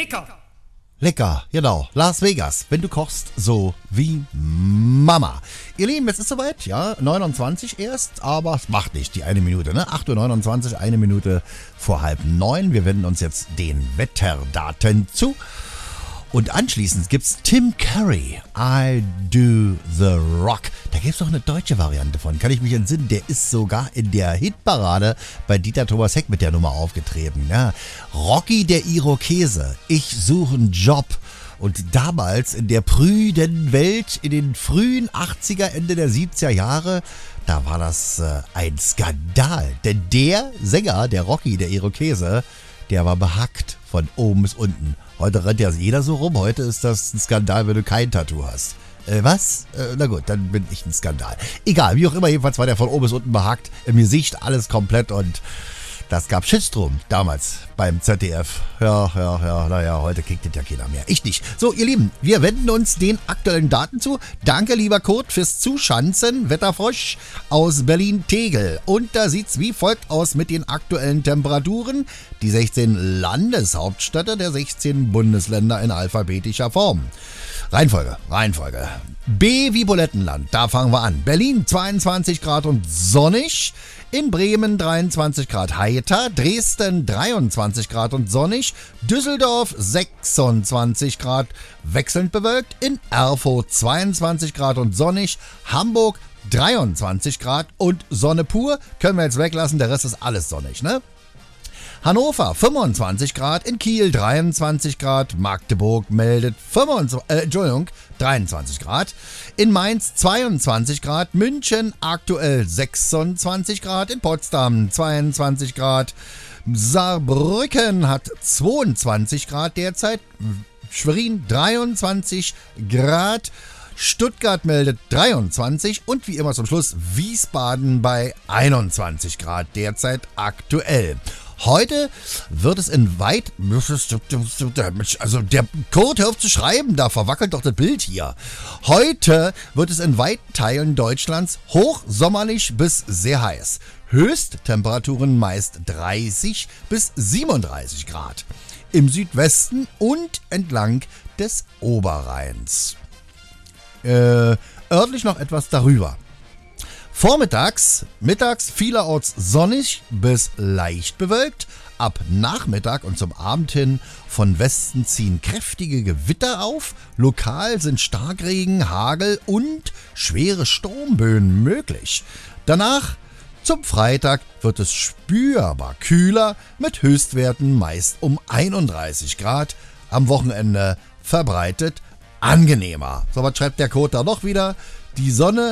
Lecker. Lecker, genau. Las Vegas, wenn du kochst, so wie Mama. Ihr Lieben, es ist soweit, ja, 29 erst, aber es macht nicht, die eine Minute, ne? 8:29 Uhr, eine Minute vor 8:30. Wir wenden uns jetzt den Wetterdaten zu. Und anschließend gibt's Tim Curry, I Do The Rock. Da gibt's noch eine deutsche Variante von, kann ich mich entsinnen. Der ist sogar in der Hitparade bei Dieter Thomas Heck mit der Nummer aufgetreten. Ja. Rocky der Irokese, ich suche einen Job. Und damals in der prüden Welt, in den frühen 80er, Ende der 70er Jahre, da war das ein Skandal. Denn der Sänger, der Rocky der Irokese, der war behackt von oben bis unten. Heute rennt ja jeder so rum. Heute ist das ein Skandal, wenn du kein Tattoo hast. Was? Na gut, dann bin ich ein Skandal. Egal, wie auch immer, jedenfalls war der von oben bis unten behackt. Im Gesicht alles komplett und das gab Shitstorm damals beim ZDF. Ja, naja, heute kickt das ja keiner mehr. Ich nicht. So, ihr Lieben, wir wenden uns den aktuellen Daten zu. Danke, lieber Kurt, fürs Zuschanzen. Wetterfrosch aus Berlin-Tegel. Und da sieht's wie folgt aus mit den aktuellen Temperaturen. Die 16 Landeshauptstädte der 16 Bundesländer in alphabetischer Form. Reihenfolge. B wie Bulettenland, da fangen wir an. Berlin 22 Grad und sonnig. In Bremen 23 Grad heiter, Dresden 23 Grad und sonnig, Düsseldorf 26 Grad wechselnd bewölkt, in Erfurt 22 Grad und sonnig, Hamburg 23 Grad und Sonne pur. Können wir jetzt weglassen, der Rest ist alles sonnig, ne? Hannover 25 Grad, in Kiel 23 Grad, Magdeburg meldet 23 Grad, in Mainz 22 Grad, München aktuell 26 Grad, in Potsdam 22 Grad, Saarbrücken hat 22 Grad derzeit, Schwerin 23 Grad, Stuttgart meldet 23 und wie immer zum Schluss Wiesbaden bei 21 Grad derzeit aktuell. Heute wird es in also der Code, hör auf zu schreiben, da verwackelt doch das Bild hier. Heute wird es in weiten Teilen Deutschlands hochsommerlich bis sehr heiß. Höchsttemperaturen meist 30 bis 37 Grad. Im Südwesten und entlang des Oberrheins. Örtlich noch etwas darüber. Vormittags, mittags vielerorts sonnig bis leicht bewölkt. Ab Nachmittag und zum Abend hin von Westen ziehen kräftige Gewitter auf. Lokal sind Starkregen, Hagel und schwere Sturmböen möglich. Danach, zum Freitag, wird es spürbar kühler mit Höchstwerten meist um 31 Grad. Am Wochenende verbreitet angenehmer. So, was schreibt der Code da noch wieder? Die Sonne